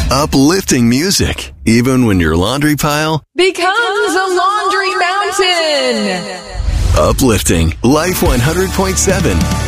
Uplifting music, even when your laundry pile becomes a laundry mountain. Uplifting Life 100.7.